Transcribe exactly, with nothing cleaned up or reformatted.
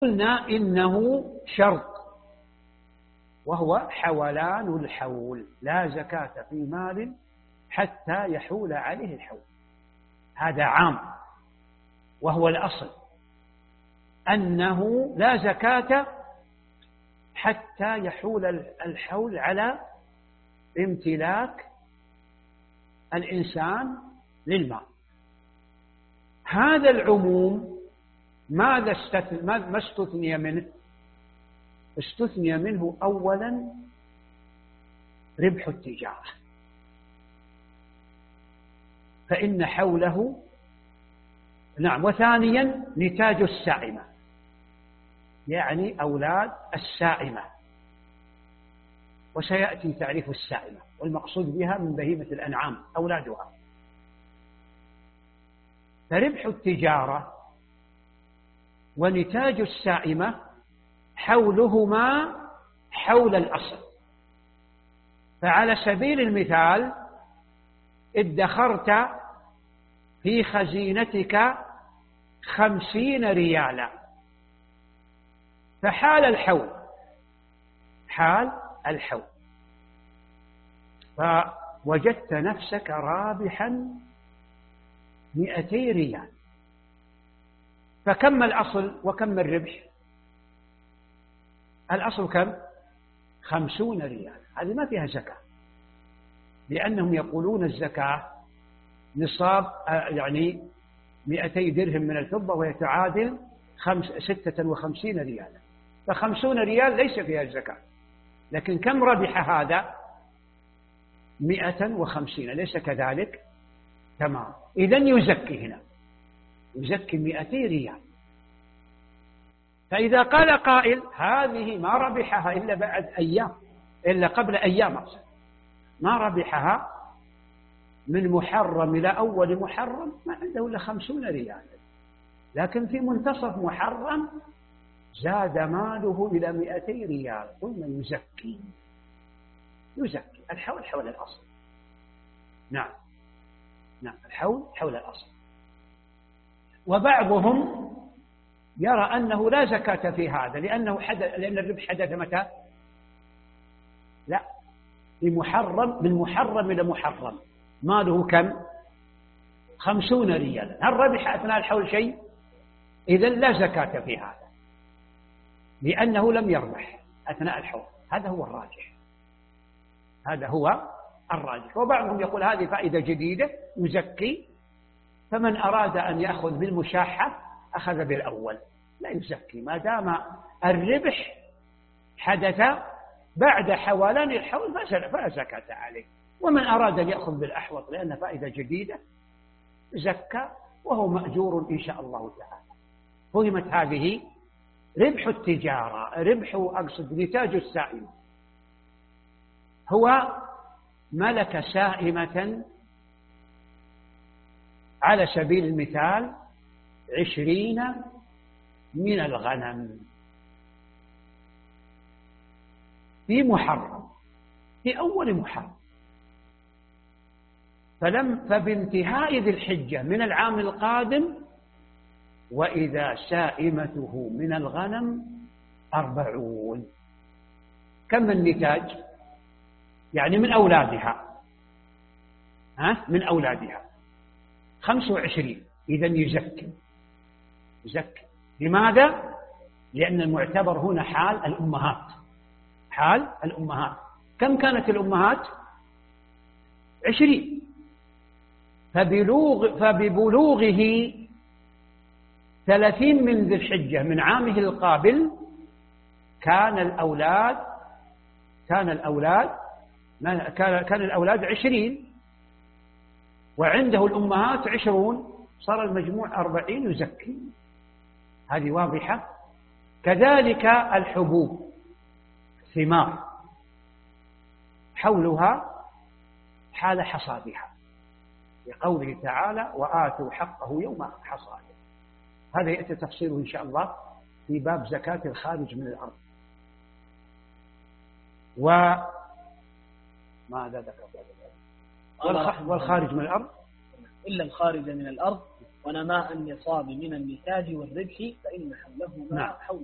قلنا إنه شرط وهو حولان الحول، لا زكاة في مال حتى يحول عليه الحول. هذا عام وهو الأصل أنه لا زكاة حتى يحول الحول على امتلاك الإنسان للمال. هذا العموم ماذا استثنى ما استثني منه؟ استثني منه أولا ربح التجارة، فإن حوله نعم، وثانيا نتاج السائمة، يعني أولاد السائمة، وسيأتي تعريف السائمة، والمقصود بها من بهيمة الأنعام أولادها. فربح التجارة ونتاج السائمة حولهما حول الأصل. فعلى سبيل المثال ادخرت في خزينتك خمسين ريالا، فحال الحول حال الحول فوجدت نفسك رابحا مئتي ريال، فكم الأصل وكم الربح؟ الأصل كم؟ خمسون ريال. هذه ما فيها زكاة، لأنهم يقولون الزكاة نصاب يعني مئتي درهم من الفضة ويتعادل خمس ستة وخمسين ريالا، فخمسون ريال ليس فيها الزكاة. لكن كم ربح هذا؟ مئة وخمسين، ليس كذلك؟ تمام. إذن يزكي هنا، يزكي مئتي ريال. فإذا قال قائل هذه ما ربحها إلا بعد أيام، إلا قبل أيام أصلا، ما ربحها من محرم إلى أول محرم، ما عنده إلا خمسون ريال، لكن في منتصف محرم زاد ماله إلى مئتي ريال، قلنا يزكي يزكي الحول حول الأصل. نعم نعم، الحول حول الأصل. وبعضهم يرى أنه لا زكاة في هذا لأنه حدث، لأن الربح حدث متى؟ لا، في محرم، من محرم إلى محرم، ماله كم؟ خمسون ريالا. هل ربح أثناء الحول شيء؟ إذن لا زكاة في هذا لأنه لم يربح أثناء الحول. هذا هو الراجح، هذا هو الراجح. وبعضهم يقول هذه فائدة جديدة يزكي، فمن أراد أن يأخذ بالمشاحة أخذ بالأول، لا يزكي ما دام الربح حدث بعد حولان الحول فلا زكاة عليه. ومن أراد أن يأخذ بالأحوط لأن فائدة جديدة زكى وهو مأجور إن شاء الله تعالى. فهمت هذه؟ ربح التجارة، ربح أقصد نتاج السائمة، هو ملك سائمة على سبيل المثال عشرين من الغنم في محرم، في أول محرم، فلم فبانتهاء ذي الحجة من العام القادم وإذا سائمته من الغنم أربعون. كم النتاج؟ يعني من أولادها، ها من أولادها خمس وعشرين. إذن يزكي يزكي لماذا؟ لأن المعتبر هنا حال الأمهات، حال الأمهات. كم كانت الأمهات؟ عشرين. فبلوغ فببلوغه ثلاثين من ذي الحجة من عامه القابل كان الأولاد كان الأولاد كان الأولاد عشرين، وعنده الأمهات عشرون، صار المجموع أربعين يزكي. هذه واضحة. كذلك الحبوب، ثمار، حولها حال حصادها، لقوله تعالى وآتوا حقه يوم حصاده. هذا يأتي تفصيله إن شاء الله في باب زكاة الخارج من الأرض. وماذا ذكر والخارج من الأرض إلا الخارج من الأرض ونماء النصاب من النتاج والربح فإن حوله ما حول